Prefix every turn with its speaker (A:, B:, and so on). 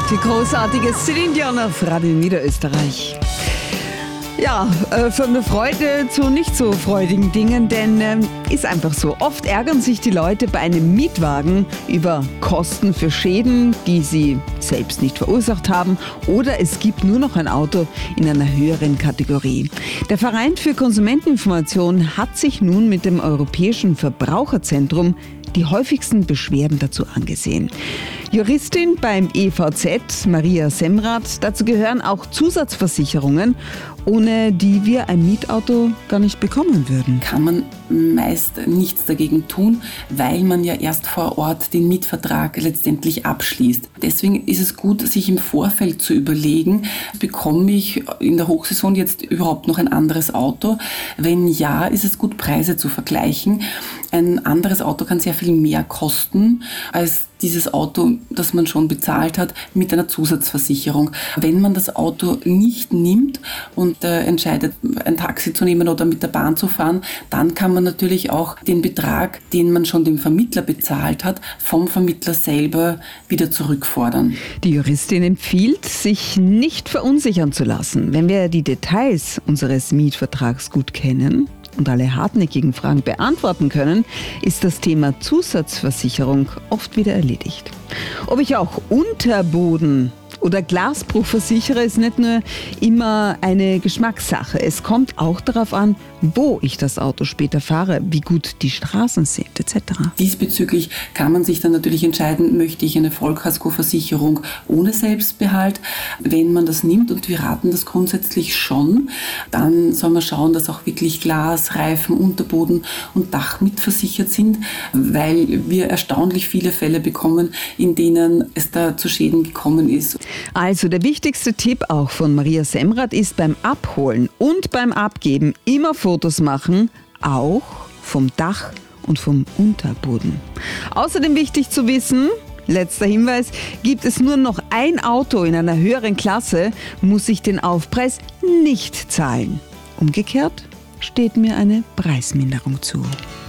A: Die großartige Celine Dion auf Radio Niederösterreich. Ja, von der Freude zu nicht so freudigen Dingen, denn ist einfach so. Oft ärgern sich die Leute bei einem Mietwagen über Kosten für Schäden, die sie selbst nicht verursacht haben, oder es gibt nur noch ein Auto in einer höheren Kategorie. Der Verein für Konsumenteninformation hat sich nun mit dem Europäischen Verbraucherzentrum die häufigsten Beschwerden dazu angesehen. Juristin beim EVZ, Maria Semrath, dazu gehören auch Zusatzversicherungen, ohne die wir ein Mietauto gar nicht bekommen würden.
B: Kann man meist nichts dagegen tun, weil man ja erst vor Ort den Mietvertrag letztendlich abschließt. Deswegen ist es gut, sich im Vorfeld zu überlegen, bekomme ich in der Hochsaison jetzt überhaupt noch ein anderes Auto? Wenn ja, ist es gut, Preise zu vergleichen. Ein anderes Auto kann sehr viel mehr kosten als dieses Auto, das man schon bezahlt hat, mit einer Zusatzversicherung. Wenn man das Auto nicht nimmt und entscheidet, ein Taxi zu nehmen oder mit der Bahn zu fahren, dann kann man natürlich auch den Betrag, den man schon dem Vermittler bezahlt hat, vom Vermittler selber wieder zurückfordern.
A: Die Juristin empfiehlt, sich nicht verunsichern zu lassen. Wenn wir die Details unseres Mietvertrags gut kennen und alle hartnäckigen Fragen beantworten können, ist das Thema Zusatzversicherung oft wieder erledigt. Ob ich auch Unterboden oder Glasbruch versichere, ist nicht nur immer eine Geschmackssache. Es kommt auch darauf an, wo ich das Auto später fahre, wie gut die Straßen sind etc.
B: Diesbezüglich kann man sich dann natürlich entscheiden, möchte ich eine Vollkaskoversicherung ohne Selbstbehalt. Wenn man das nimmt, und wir raten das grundsätzlich schon, dann soll man schauen, dass auch wirklich Glas, Reifen, Unterboden und Dach mitversichert sind, weil wir erstaunlich viele Fälle bekommen, in denen es da zu Schäden gekommen ist.
A: Also der wichtigste Tipp auch von Maria Semrath ist beim Abholen und beim Abgeben immer Fotos machen, auch vom Dach und vom Unterboden. Außerdem wichtig zu wissen, letzter Hinweis, gibt es nur noch ein Auto in einer höheren Klasse, muss ich den Aufpreis nicht zahlen. Umgekehrt steht mir eine Preisminderung zu.